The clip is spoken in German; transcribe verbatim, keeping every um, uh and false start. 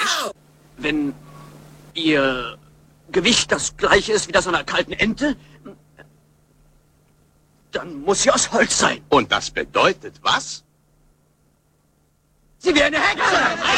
ist? Wenn Ihr Gewicht das gleiche ist wie das einer kalten Ente, dann muss sie aus Holz sein. Und das bedeutet was? Sie wäre eine Hexe!